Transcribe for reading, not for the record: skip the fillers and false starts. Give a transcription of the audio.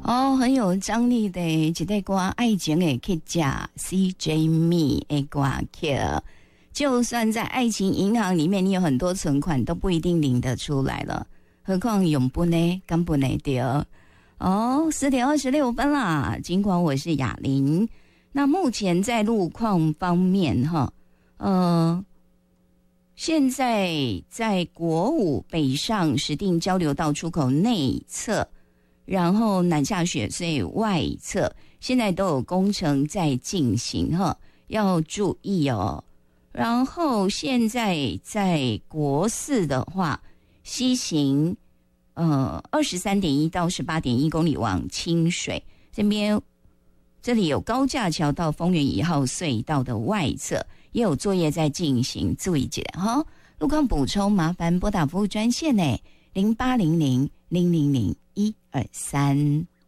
哦，很有张力的一首歌，爱情的去假 CJ Me 的歌曲。就算在爱情银行里面，你有很多存款都不一定领得出来了，何况永不呢？敢不呢？对哦，10:26啦。尽管我是雅玲，那目前在路况方面哈，现在在国五北上石碇交流道出口内侧，然后南下雪隧外侧，现在都有工程在进行哈，要注意哦。然后现在在国四的话，西行23.1到18.1公里往清水这里有高架桥到丰原1号隧道的外侧，也有作业在进行，注意一下哈。路况补充麻烦拨打服务专线呢，0800000123。